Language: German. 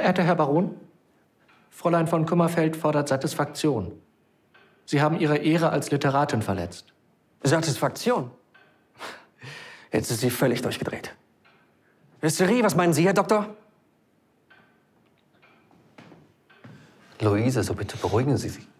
Verehrter Herr Baron, Fräulein von Kummerfeld fordert Satisfaktion. Sie haben Ihre Ehre als Literatin verletzt. Satisfaktion? Jetzt ist sie völlig durchgedreht. Hysterie, was meinen Sie, Herr Doktor? Luise, so bitte beruhigen Sie sich.